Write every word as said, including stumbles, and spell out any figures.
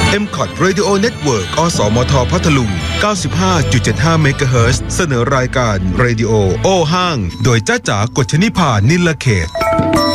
เอ็ม ซี โอ ที Radio Network อสมทพัทลุง เก้าสิบห้าจุดเจ็ดห้า เมกะเฮิรตซ์เสนอรายการ Radio โอห้างโดยจ้าจ๋ากฎชนิพานิลเขต